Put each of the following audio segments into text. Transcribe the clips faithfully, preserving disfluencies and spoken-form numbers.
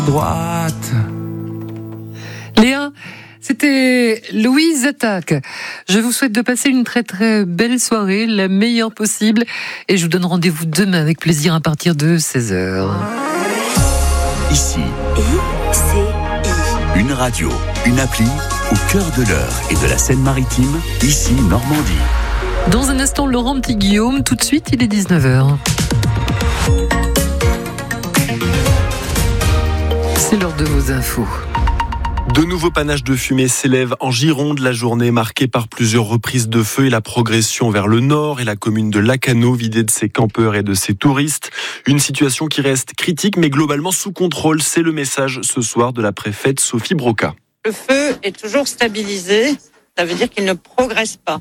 Droite. Léa, c'était Louise Attaque. Je vous souhaite de passer une très très belle soirée, la meilleure possible. Et je vous donne rendez-vous demain avec plaisir à partir de seize heures. Ici, I C I. une radio, une appli au cœur de l'Eure et de la Seine-Maritime, ici Normandie. Dans un instant, Laurent Petit-Guillaume. Tout de suite, il est dix-neuf heures. C'est l'heure de vos infos. De nouveaux panaches de fumée s'élèvent en Gironde. La journée marquée par plusieurs reprises de feu et la progression vers le nord et la commune de Lacanau vidée de ses campeurs et de ses touristes. Une situation qui reste critique mais globalement sous contrôle. C'est le message ce soir de la préfète Sophie Broca. Le feu est toujours stabilisé. Ça veut dire qu'il ne progresse pas.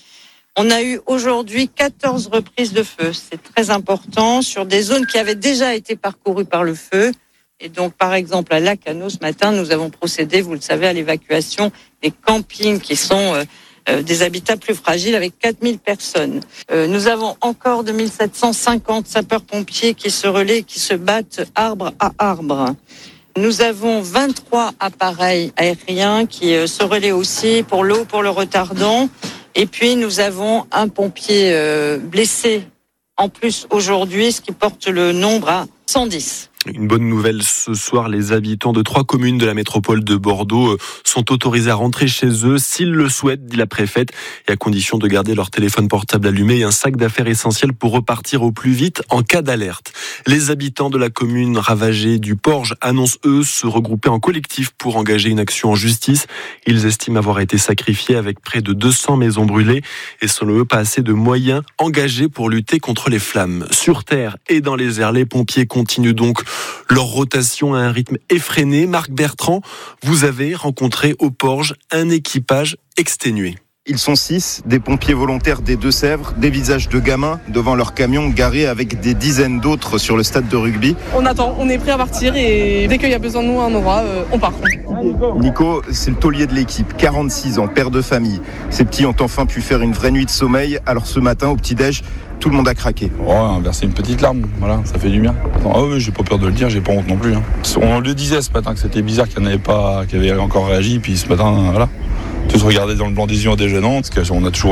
On a eu aujourd'hui quatorze reprises de feu. C'est très important sur des zones qui avaient déjà été parcourues par le feu. Et donc, par exemple, à Lacanau, ce matin, nous avons procédé, vous le savez, à l'évacuation des campings qui sont euh, euh, des habitats plus fragiles avec quatre mille personnes. Euh, nous avons encore deux mille sept cent cinquante sapeurs-pompiers qui se relaient, qui se battent arbre à arbre. Nous avons vingt-trois appareils aériens qui euh, se relaient aussi pour l'eau, pour le retardant. Et puis, nous avons un pompier euh, blessé en plus aujourd'hui, ce qui porte le nombre à cent dix. Une bonne nouvelle ce soir, les habitants de trois communes de la métropole de Bordeaux sont autorisés à rentrer chez eux s'ils le souhaitent, dit la préfète, et à condition de garder leur téléphone portable allumé et un sac d'affaires essentiel pour repartir au plus vite en cas d'alerte. Les habitants de la commune ravagée du Porge annoncent eux se regrouper en collectif pour engager une action en justice. Ils estiment avoir été sacrifiés avec près de deux cents maisons brûlées et selon eux pas assez de moyens engagés pour lutter contre les flammes. Sur terre et dans les airs, les pompiers continuent donc leur rotation à un rythme effréné. Marc Bertrand, vous avez rencontré au Porge un équipage exténué. Ils sont six, des pompiers volontaires des Deux-Sèvres, des visages de gamins devant leur camion garé avec des dizaines d'autres sur le stade de rugby. On attend, on est prêt à partir et dès qu'il y a besoin de nous, on aura, euh, on part. Nico, c'est le taulier de l'équipe, quarante-six ans, père de famille. Ces petits ont enfin pu faire une vraie nuit de sommeil, alors ce matin au petit-déj, tout le monde a craqué. Oh, verser une petite larme, voilà, ça fait du bien. Ah oui, j'ai pas peur de le dire, j'ai pas honte non plus. Hein. On le disait ce matin que c'était bizarre qu'il n'y en avait pas, qui avaient encore réagi, puis ce matin, voilà. Tous regarder dans le blanc des yeux en déjeunant, parce qu'on a toujours